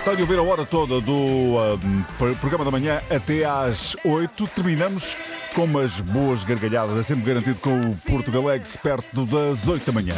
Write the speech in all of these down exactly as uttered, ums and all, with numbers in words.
Tenho a ver a hora toda do uh, programa da manhã até às oito. Terminamos com umas boas gargalhadas. É sempre garantido com o Portugal Eggs perto das oito da manhã.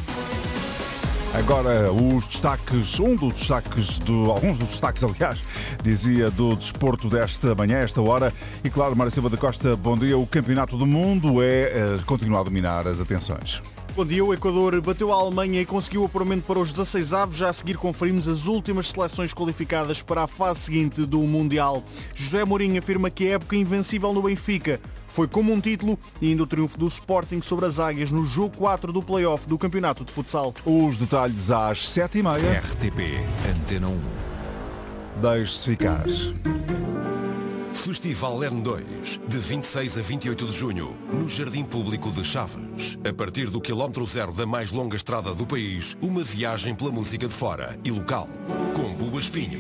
Agora os destaques, um dos destaques, do, alguns dos destaques, aliás, dizia do desporto desta manhã, esta hora. E claro, Mário Silva da Costa, bom dia. O Campeonato do Mundo é, continua a dominar as atenções. Bom dia, o Equador bateu a Alemanha e conseguiu o apuramento para os dezasseis avos. Já a seguir conferimos as últimas seleções qualificadas para a fase seguinte do Mundial. José Mourinho afirma que a época invencível no Benfica foi como um título e ainda o triunfo do Sporting sobre as Águias no jogo quatro do play-off do Campeonato de Futsal. Os detalhes às sete e meia. R T P Antena um. Deixe-se ficar. Festival L E R N dois, de vinte e seis a vinte e oito de junho, no Jardim Público de Chaves. A partir do quilómetro zero da mais longa estrada do país, uma viagem pela música de fora e local, com Buba Espinho,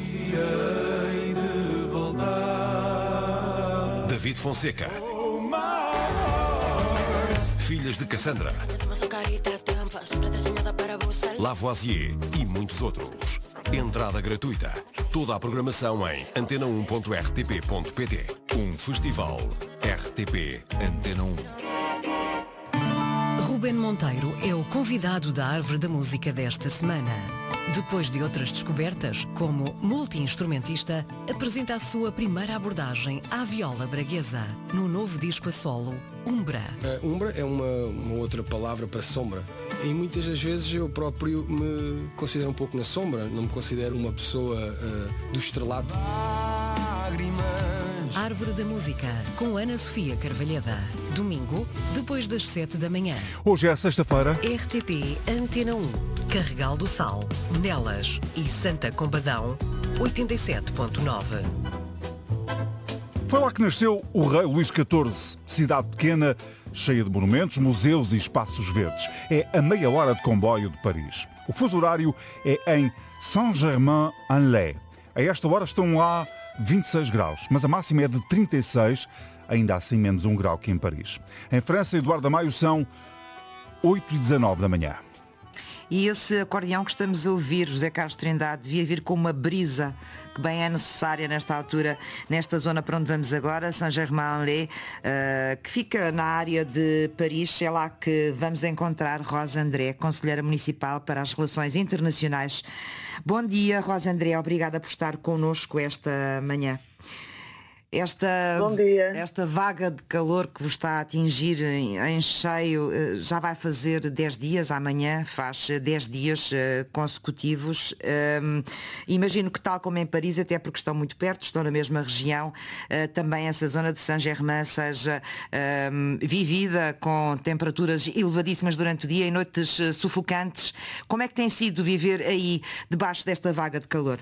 David Fonseca, Filhas de Cassandra, Lavoisier e muitos outros. Entrada gratuita. Toda a programação em antena um ponto r t p ponto p t. Um festival R T P Antena um. Ruben Monteiro é o convidado da Árvore da Música desta semana. Depois de outras descobertas, como multi-instrumentista, apresenta a sua primeira abordagem à viola braguesa, no novo disco a solo, Umbra. Uh, umbra é uma, uma outra palavra para sombra. E muitas das vezes eu próprio me considero um pouco na sombra, não me considero uma pessoa uh, do estrelato. Árvore da Música, com Ana Sofia Carvalheda. Domingo, depois das sete da manhã. Hoje é sexta-feira. R T P Antena um, Carregal do Sal, Nelas e Santa Combadão, oitenta e sete ponto nove. Foi lá que nasceu o rei Luís catorze. Cidade pequena, cheia de monumentos, museus e espaços verdes. É a meia hora de comboio de Paris. O fuso horário é em Saint-Germain-en-Laye. A esta hora estão lá vinte e seis graus, mas a máxima é de trinta e seis, ainda assim menos um grau que em Paris. Em França, Eduardo Amaio, são oito e dezanove da manhã. E esse acordeão que estamos a ouvir, José Carlos Trindade, devia vir com uma brisa que bem é necessária nesta altura, nesta zona para onde vamos agora, Saint-Germain-en-Laye, uh, que fica na área de Paris. É lá que vamos encontrar Rosa André, Conselheira Municipal para as Relações Internacionais. Bom dia, Rosa André, obrigada por estar connosco esta manhã. Esta, Bom dia. esta vaga de calor que vos está a atingir em, em cheio já vai fazer dez dias, amanhã faz dez dias uh, consecutivos. Um, imagino que, tal como em Paris, até porque estão muito perto, estão na mesma região, uh, também essa zona de Saint-Germain seja um, vivida com temperaturas elevadíssimas durante o dia e noites uh, sufocantes. Como é que tem sido viver aí debaixo desta vaga de calor?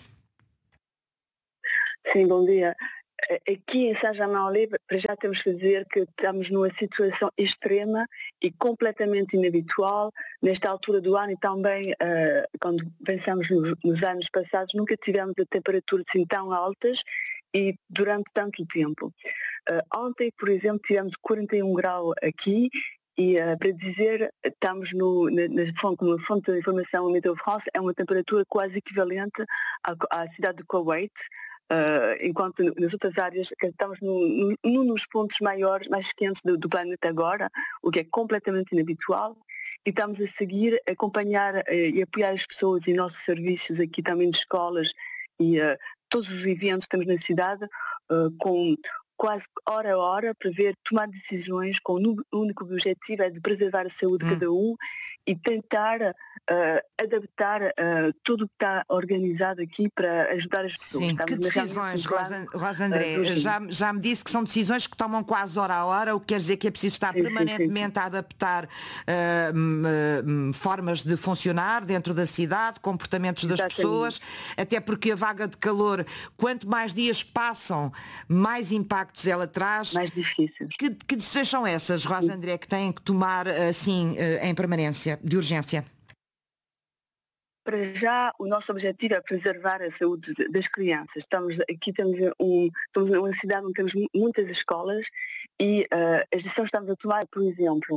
Sim, bom dia. Aqui em Saint-Germain-en-Laye, já temos que dizer que estamos numa situação extrema e completamente inabitual. Nesta altura do ano e também, uh, quando pensamos nos, nos anos passados, nunca tivemos a temperaturas assim tão altas e durante tanto tempo. Uh, ontem, por exemplo, tivemos quarenta e um graus aqui. E uh, para dizer, estamos no, na, na fonte, na fonte de informação Météo France, é uma temperatura quase equivalente à, à cidade de Kuwait. Uh, enquanto nas outras áreas estamos num no, no, nos pontos maiores, mais quentes do, do planeta agora, o que é completamente inabitual, e estamos a seguir, a acompanhar uh, e apoiar as pessoas e nossos serviços aqui também de escolas e uh, todos os eventos que temos na cidade, uh, com quase hora a hora para ver, tomar decisões com o único objetivo é de preservar a saúde hum. de cada um e tentar uh, adaptar uh, tudo o que está organizado aqui para ajudar as pessoas. Sim, Estamos que decisões, Rosa, Rosa André? Uh, já, já me disse que são decisões que tomam quase hora a hora, o que quer dizer que é preciso estar sim, permanentemente sim, sim. a adaptar uh, uh, formas de funcionar dentro da cidade, comportamentos das Exatamente. pessoas, até porque a vaga de calor, quanto mais dias passam, mais impactos ela traz. Mais difíceis. Que, que decisões são essas, Rosa André, que têm que tomar assim em permanência, de urgência? Para já, o nosso objetivo é preservar a saúde das crianças. Estamos aqui, temos um, estamos numa cidade onde temos muitas escolas e uh, as decisões que estamos a tomar, por exemplo,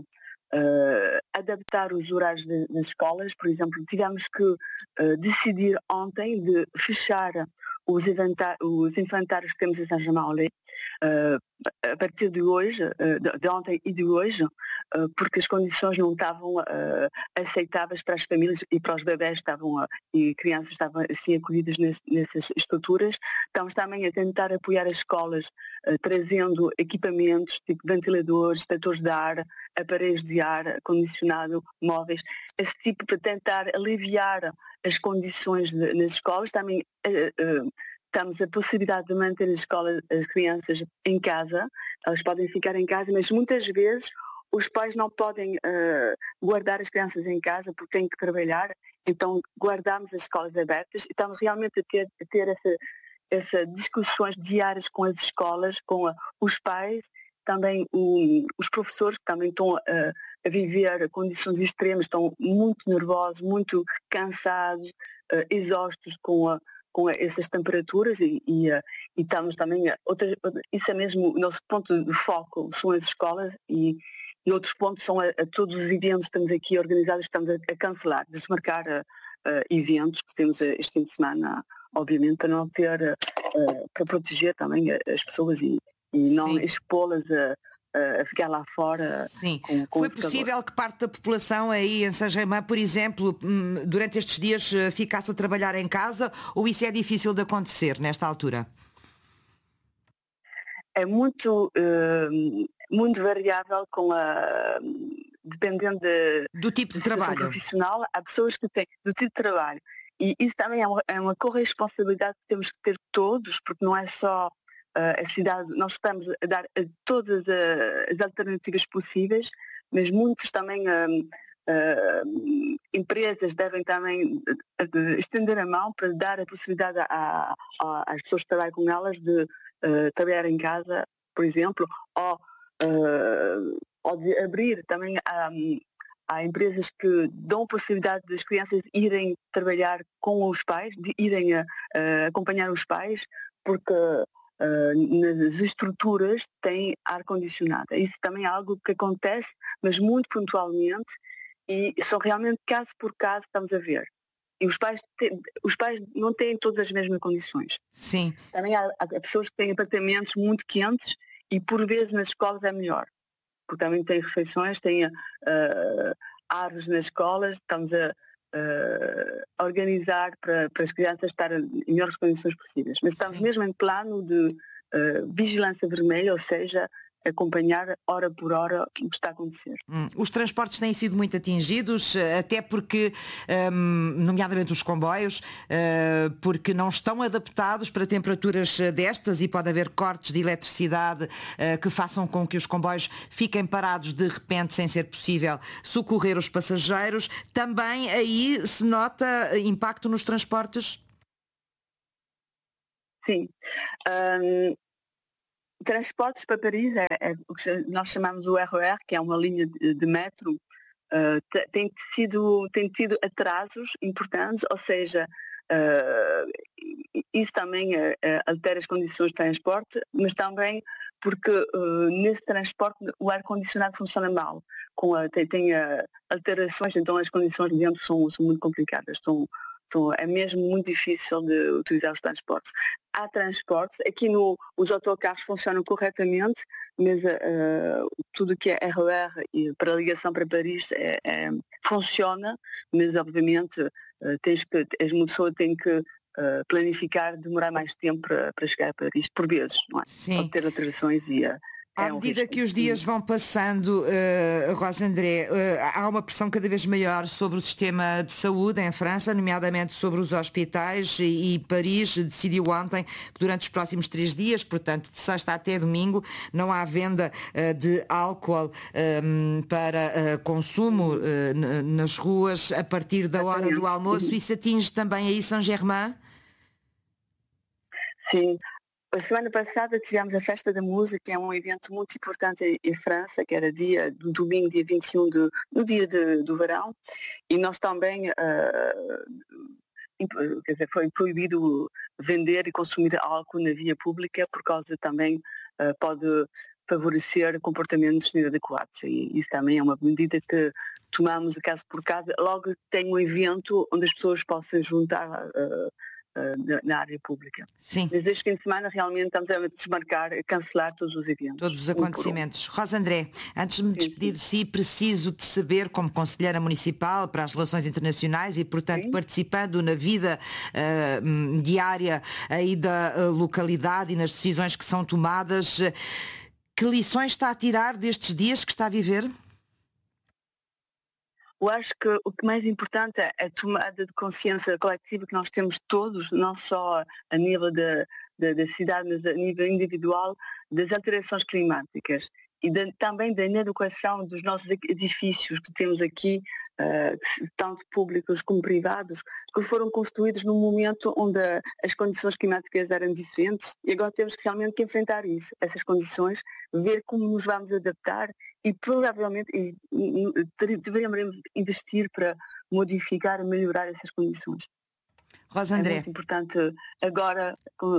uh, adaptar os horários de, das escolas. Por exemplo, tivemos que uh, decidir ontem de fechar os, os infantários que temos em Saint-Germain-en-Laye uh, a partir de hoje, uh, de, de ontem e de hoje, uh, porque as condições não estavam uh, aceitáveis para as famílias e para os bebés estavam, uh, e crianças estavam assim acolhidas nesse, nessas estruturas. Estamos também a tentar apoiar as escolas uh, trazendo equipamentos tipo ventiladores, detectores de ar, aparelhos de ar condicionado, móveis, esse tipo para tentar aliviar as condições de, nas escolas. Também uh, uh, temos a possibilidade de manter as escolas, as crianças em casa, elas podem ficar em casa, mas muitas vezes os pais não podem uh, guardar as crianças em casa porque têm que trabalhar, então guardamos as escolas abertas e estamos realmente a ter, a ter essa, essa discussões diárias com as escolas, com a, os pais, também o, os professores que também estão uh, a viver condições extremas, estão muito nervosos, muito cansados, uh, exaustos com a com essas temperaturas e, e, e estamos também, outra, isso é mesmo o nosso ponto de foco, são as escolas e, e outros pontos são a, a todos os eventos que estamos aqui organizados, estamos a, a cancelar, desmarcar a, a eventos que temos este fim de semana, obviamente, para não ter, uh, para proteger também as pessoas e, e não expô-las a a ficar lá fora. Sim. Com, com Foi possível calor. Que parte da população aí em Saint-Germain, por exemplo, durante estes dias ficasse a trabalhar em casa, ou isso é difícil de acontecer nesta altura? É muito, uh, muito variável com a, dependendo de, do tipo de, de trabalho profissional. Há pessoas que têm do tipo de trabalho e isso também é uma, é uma corresponsabilidade que temos que ter todos, porque não é só a cidade, nós estamos a dar a todas as alternativas possíveis, mas muitos também uh, uh, empresas devem também de estender a mão para dar a possibilidade a, a, às pessoas que trabalham com elas de uh, trabalhar em casa, por exemplo, ou, uh, ou de abrir também a Há empresas que dão a possibilidade das crianças irem trabalhar com os pais, de irem a, a acompanhar os pais, porque Uh, nas estruturas tem ar-condicionado. Isso também é algo que acontece, mas muito pontualmente, e só realmente caso por caso estamos a ver. E os pais, têm, os pais não têm todas as mesmas condições. Sim. Também há, há pessoas que têm apartamentos muito quentes e por vezes nas escolas é melhor. Porque também tem refeições, tem uh, árvores nas escolas, estamos a Uh, organizar para, para as crianças estarem em melhores condições possíveis. Mas estamos Sim. mesmo em plano de uh, vigilância vermelha, ou seja, acompanhar hora por hora o que está a acontecer. Hum, os transportes têm sido muito atingidos, até porque, hum, nomeadamente os comboios, uh, porque não estão adaptados para temperaturas destas e pode haver cortes de eletricidade uh, que façam com que os comboios fiquem parados de repente sem ser possível socorrer os passageiros. Também aí se nota impacto nos transportes? Sim. Um... Transportes para Paris é, é o que nós chamamos o R E R, que é uma linha de, de metro, uh, tem, sido, tem tido atrasos importantes, ou seja, uh, isso também uh, altera as condições de transporte, mas também porque uh, nesse transporte o ar-condicionado funciona mal, com a, tem, tem uh, alterações, então as condições de dentro são, são muito complicadas, estão, Então, é mesmo muito difícil de utilizar os transportes. Há transportes, aqui no, os autocarros funcionam corretamente, mas uh, tudo que é R E R e para a ligação para Paris é, é, funciona, mas obviamente uh, tens que, uma pessoa tem que uh, planificar, demorar mais tempo para, para chegar a Paris, por vezes, não é? Sim. Pode ter alterações e... Uh, À medida que os dias vão passando, uh, Rosa André, uh, há uma pressão cada vez maior sobre o sistema de saúde em França, nomeadamente sobre os hospitais, e, e Paris decidiu ontem que durante os próximos três dias, portanto de sexta até domingo, não há venda uh, de álcool um, para uh, consumo uh, nas ruas a partir da hora do almoço. Isso atinge também aí Saint-Germain? Sim. A semana passada tivemos a Festa da Música, que é um evento muito importante em França, que era dia do domingo, dia vinte e um, de, no dia de, do verão, e nós também, uh, quer dizer, foi proibido vender e consumir álcool na via pública, por causa também, uh, pode favorecer comportamentos inadequados. E isso também é uma medida que tomamos de caso por caso, logo que tem um evento onde as pessoas possam juntar uh, uh, na área pública. Sim. Mas este fim de semana realmente estamos a desmarcar, a cancelar todos os eventos. Todos os acontecimentos. Um um. Rosa André, antes de me despedir de si, preciso de saber, como Conselheira Municipal para as Relações Internacionais e, portanto, sim, participando na vida uh, diária aí da uh, localidade e nas decisões que são tomadas, uh, que lições está a tirar destes dias que está a viver? Eu acho que o que mais importante é a tomada de consciência coletiva que nós temos todos, não só a nível da, da, da cidade, mas a nível individual, das alterações climáticas e de, também da inadequação dos nossos edifícios que temos aqui, uh, tanto públicos como privados, que foram construídos num momento onde as condições climáticas eram diferentes e agora temos realmente que enfrentar isso, essas condições, ver como nos vamos adaptar e provavelmente e, e, deveríamos investir para modificar e melhorar essas condições. Rosa André. É muito importante agora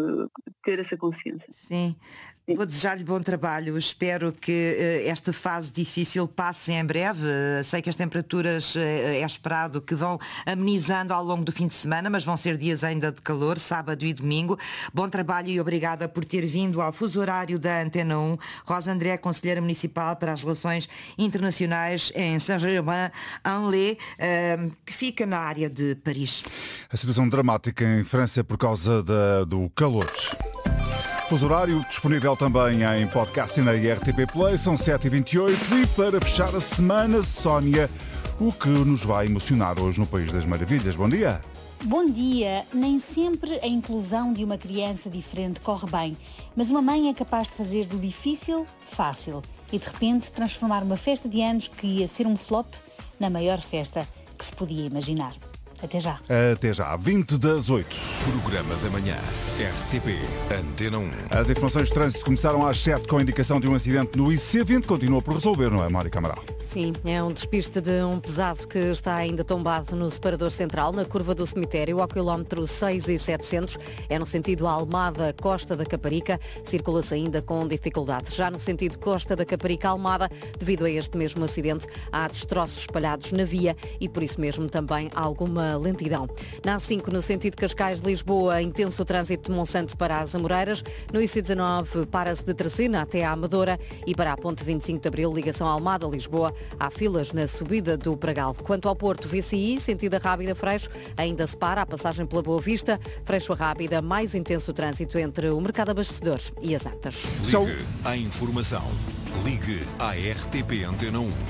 ter essa consciência. Sim. Vou desejar-lhe bom trabalho. Espero que uh, esta fase difícil passe em breve. Uh, sei que as temperaturas uh, é esperado que vão amenizando ao longo do fim de semana, mas vão ser dias ainda de calor, sábado e domingo. Bom trabalho e obrigada por ter vindo ao fuso horário da Antena um. Rosa André, Conselheira Municipal para as Relações Internacionais em Saint-Germain-en-Laye, uh, que fica na área de Paris. A situação dramática em França por causa da, do calor. Fuso horário disponível também em podcast e na R T P Play, são sete e vinte e oito e para fechar a semana, Sónia, o que nos vai emocionar hoje no País das Maravilhas. Bom dia! Bom dia! Nem sempre a inclusão de uma criança diferente corre bem, mas uma mãe é capaz de fazer do difícil fácil e de repente transformar uma festa de anos que ia ser um flop na maior festa que se podia imaginar. Até já. Até já, vinte das oito. Programa da manhã, R T P, Antena um. As informações de trânsito começaram às sete com a indicação de um acidente no I C vinte. Continua por resolver, não é, Mário Camaral? Sim, é um despiste de um pesado que está ainda tombado no separador central, na curva do cemitério, ao quilómetro seis e setecentos. É no sentido Almada, Costa da Caparica. Circula-se ainda com dificuldade. Já no sentido Costa da Caparica-Almada, devido a este mesmo acidente, há destroços espalhados na via e por isso mesmo também há alguma lentidão. Na A cinco, no sentido Cascais-Lisboa, intenso trânsito de Monsanto para as Amoreiras. No I C dezanove, para-se de Tercina até à Amadora e para a ponte vinte e cinco de Abril, ligação Almada-Lisboa, há filas na subida do Pragal. Quanto ao Porto, V C I, sentido a Rábida-Freixo, ainda se para a passagem pela Boa Vista. Freixo a Rábida, mais intenso trânsito entre o Mercado Abastecedores e as Antas. Ligue à informação. Ligue à R T P Antena um.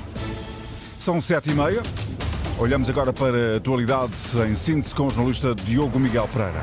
São sete e meia. Olhamos agora para a atualidade em síntese com o jornalista Diogo Miguel Pereira.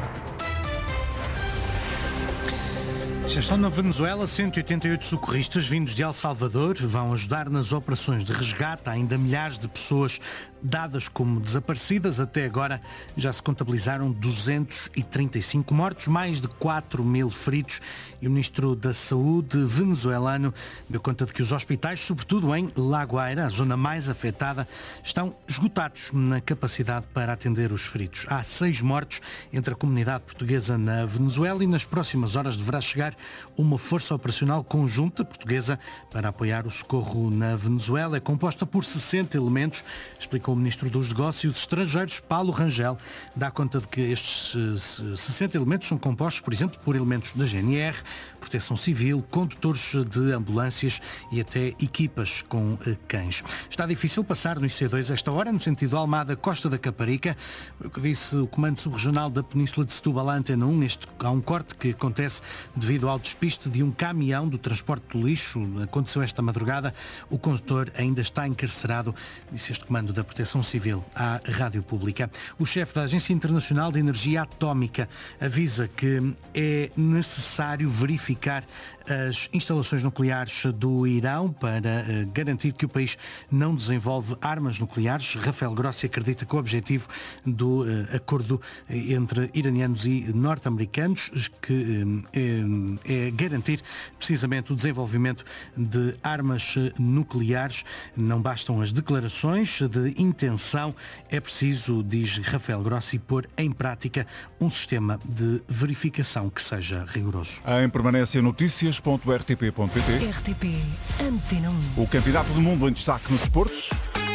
Já estão na Venezuela cento e oitenta e oito socorristas vindos de El Salvador, vão ajudar nas operações de resgate. Há ainda milhares de pessoas dadas como desaparecidas. Até agora já se contabilizaram duzentos e trinta e cinco mortos, mais de quatro mil feridos. E o Ministro da Saúde venezuelano deu conta de que os hospitais, sobretudo em La Guaira, a zona mais afetada, estão esgotados na capacidade para atender os feridos. Há seis mortos entre a comunidade portuguesa na Venezuela e nas próximas horas deverá chegar uma força operacional conjunta portuguesa para apoiar o socorro na Venezuela. É composta por sessenta elementos, explicou o Ministro dos Negócios Estrangeiros, Paulo Rangel. Dá conta de que estes sessenta elementos são compostos, por exemplo, por elementos da G N R, Proteção Civil, condutores de ambulâncias e até equipas com cães. Está difícil passar no I C dois esta hora, no sentido Almada, Costa da Caparica. O que disse o Comando Subregional da Península de Setúbal, Antena um. Este, há um corte que acontece devido ao despiste de um caminhão do transporte do lixo. Aconteceu esta madrugada. O condutor ainda está encarcerado, disse este Comando da Proteção Civil à Rádio Pública. O chefe da Agência Internacional de Energia Atómica avisa que é necessário verificar as instalações nucleares do Irão para uh, garantir que o país não desenvolve armas nucleares. Rafael Grossi acredita que o objetivo do uh, acordo entre iranianos e norte-americanos, que uh, é garantir precisamente o desenvolvimento de armas nucleares. Não bastam as declarações de intenção, é preciso, diz Rafael Grossi, pôr em prática um sistema de verificação que seja rigoroso. Em permanência, notícias ponto r t p ponto p t. R T P Antena um. O Campeonato do Mundo em destaque nos desportos.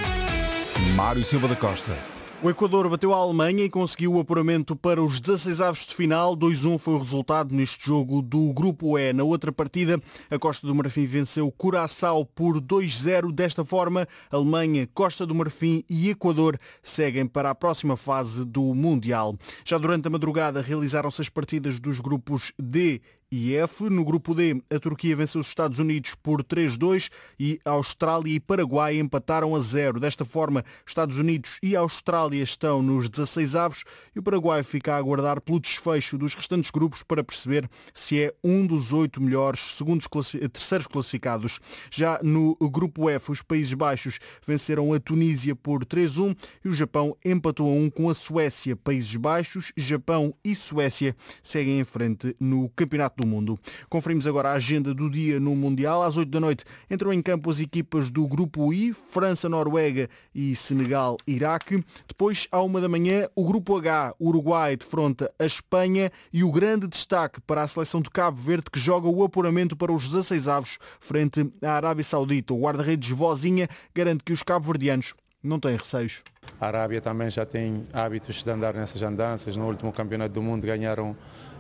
Mário Silva da Costa. O Equador bateu a Alemanha e conseguiu o apuramento para os dezasseis avos de final. dois a um foi o resultado neste jogo do Grupo E. Na outra partida, a Costa do Marfim venceu Curaçao por dois a zero. Desta forma, Alemanha, Costa do Marfim e Equador seguem para a próxima fase do Mundial. Já durante a madrugada realizaram-se as partidas dos grupos D e F. No grupo D, a Turquia venceu os Estados Unidos por três a dois e a Austrália e Paraguai empataram a zero. Desta forma, Estados Unidos e a Austrália estão nos dezasseis avos e o Paraguai fica a aguardar pelo desfecho dos restantes grupos para perceber se é um dos oito melhores segundos classi- terceiros classificados. Já no grupo F, os Países Baixos venceram a Tunísia por três a um e o Japão empatou a um com a Suécia. Países Baixos, Japão e Suécia seguem em frente no Campeonato do Mundo. Conferimos agora a agenda do dia no Mundial. Às oito da noite entram em campo as equipas do Grupo I, França, Noruega e Senegal, Iraque. Depois, à uma da manhã, o Grupo H, Uruguai defronta a Espanha e o grande destaque para a seleção de Cabo Verde, que joga o apuramento para os dezasseis avos frente à Arábia Saudita. O guarda-redes Vozinha garante que os cabo-verdianos não têm receios. A Arábia também já tem hábitos de andar nessas andanças. No último Campeonato do Mundo ganharam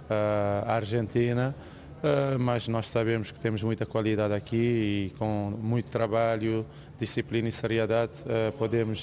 a Argentina, mas nós sabemos que temos muita qualidade aqui e com muito trabalho, disciplina e seriedade podemos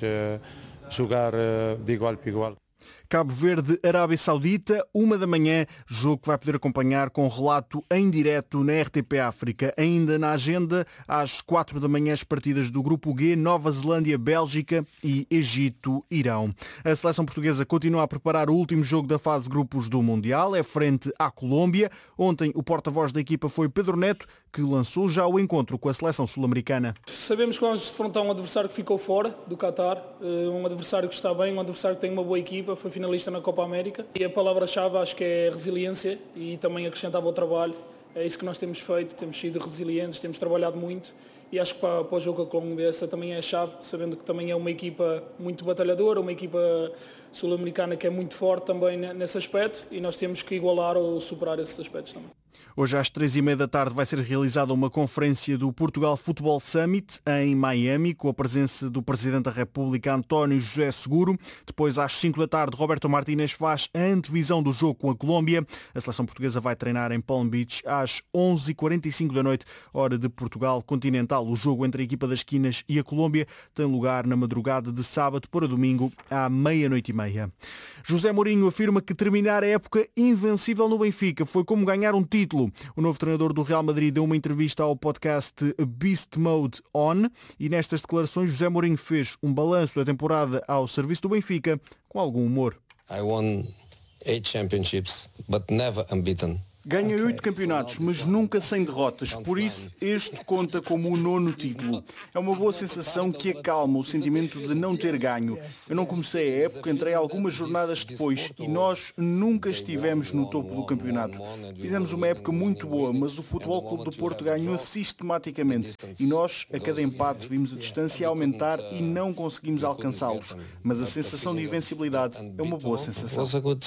jogar de igual para igual. Cabo Verde, Arábia Saudita, uma da manhã, jogo que vai poder acompanhar com relato em direto na R T P África. Ainda na agenda, às quatro da manhã, as partidas do Grupo G, Nova Zelândia, Bélgica e Egito, Irão. A seleção portuguesa continua a preparar o último jogo da fase de grupos do Mundial, é frente à Colômbia. Ontem, o porta-voz da equipa foi Pedro Neto, que lançou já o encontro com a seleção sul-americana. Sabemos que vamos defrontar um adversário que ficou fora do Qatar, um adversário que está bem, um adversário que tem uma boa equipa, foi finalista na Copa América e a palavra-chave acho que é resiliência e também acrescentava o trabalho. É isso que nós temos feito, temos sido resilientes, temos trabalhado muito e acho que para, para o jogo com a Colômbia essa também é a chave, sabendo que também é uma equipa muito batalhadora, uma equipa sul-americana que é muito forte também nesse aspecto e nós temos que igualar ou superar esses aspectos também. Hoje às três e meia da tarde vai ser realizada uma conferência do Portugal Football Summit em Miami, com a presença do Presidente da República, António José Seguro. Depois às cinco da tarde, Roberto Martínez faz a antevisão do jogo com a Colômbia. A seleção portuguesa vai treinar em Palm Beach às onze e quarenta e cinco da noite, hora de Portugal continental. O jogo entre a equipa das Quinas e a Colômbia tem lugar na madrugada de sábado para domingo à meia-noite e meia. José Mourinho afirma que terminar a época invencível no Benfica foi como ganhar um título. O novo treinador do Real Madrid deu uma entrevista ao podcast Beast Mode On e nestas declarações José Mourinho fez um balanço da temporada ao serviço do Benfica com algum humor. I won eight championships, but never unbeaten. Ganhei oito campeonatos, mas nunca sem derrotas, por isso este conta como o nono título. É uma boa sensação que acalma o sentimento de não ter ganho. Eu não comecei a época, entrei algumas jornadas depois e nós nunca estivemos no topo do campeonato. Fizemos uma época muito boa, mas o Futebol Clube do Porto ganhou sistematicamente e nós, a cada empate, vimos a distância aumentar e não conseguimos alcançá-los. Mas a sensação de invencibilidade é uma boa sensação.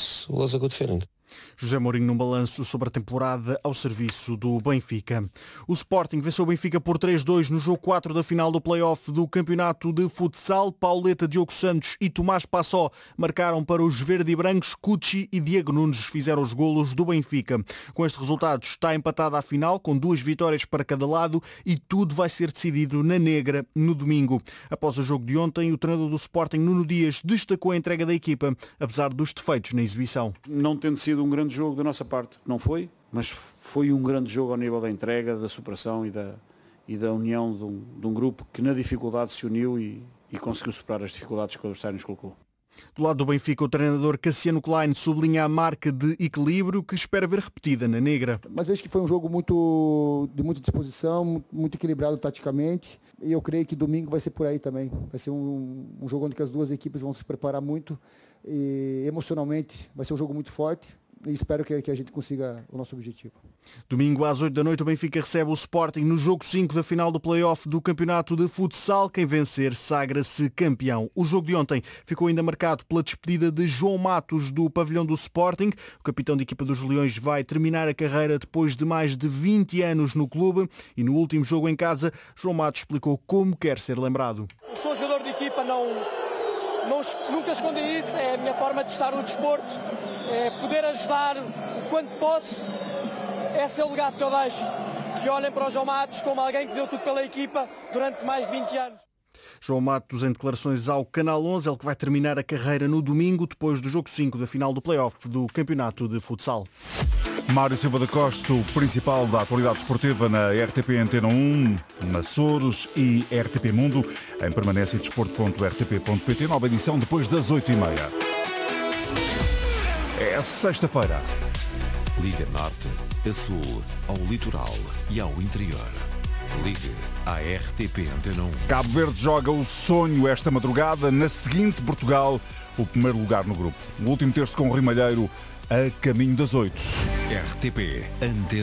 José Mourinho num balanço sobre a temporada ao serviço do Benfica. O Sporting venceu o Benfica por três a dois no jogo quatro da final do play-off do campeonato de futsal. Pauleta, Diogo Santos e Tomás Passó marcaram para os verde e brancos. Cucci e Diego Nunes fizeram os golos do Benfica. Com este resultado está empatada a final, com duas vitórias para cada lado e tudo vai ser decidido na Negra no domingo. Após o jogo de ontem, o treinador do Sporting, Nuno Dias, destacou a entrega da equipa, apesar dos defeitos na exibição. Não tendo sido um grande jogo da nossa parte, não foi, mas foi um grande jogo ao nível da entrega, da superação e da, e da união de um, de um grupo que na dificuldade se uniu e, e conseguiu superar as dificuldades que o adversário nos colocou. Do lado do Benfica, o treinador Cassiano Klein sublinha a marca de equilíbrio que espera ver repetida na Negra. Mas acho que foi um jogo muito, de muita disposição, muito equilibrado taticamente. E eu creio que domingo vai ser por aí também. Vai ser um, um jogo onde as duas equipes vão se preparar muito. E emocionalmente vai ser um jogo muito forte. e espero que, que a gente consiga o nosso objetivo. Domingo às oito da noite o Benfica recebe o Sporting no jogo cinco da final do play-off do campeonato de futsal. Quem vencer sagra-se campeão. O jogo de ontem ficou ainda marcado pela despedida de João Matos do pavilhão do Sporting. O capitão de equipa dos Leões vai terminar a carreira depois de mais de vinte anos no clube e no último jogo em casa, João Matos explicou como quer ser lembrado. Eu sou jogador de equipa, não, não, nunca escondi isso, é a minha forma de estar no desporto, é poder ajudar quando posso. Esse é o legado que eu deixo, que olhem para o João Matos como alguém que deu tudo pela equipa durante mais de vinte anos. João Matos em declarações ao Canal onze, ele que vai terminar a carreira no domingo, depois do jogo cinco da final do play-off do campeonato de futsal. Mário Silva da Costa, o principal da atualidade esportiva na R T P Antena um, na Açores e R T P Mundo, em permanência em desporto ponto r t p ponto p t, nova edição depois das oito e meia. É sexta-feira. Liga Norte, a Sul, ao Litoral e ao Interior. Ligue à R T P Antena um. Cabo Verde joga o sonho esta madrugada. Na seguinte, Portugal, o primeiro lugar no grupo. O último terço com o Rio Malheiro a caminho das oito. R T P Antena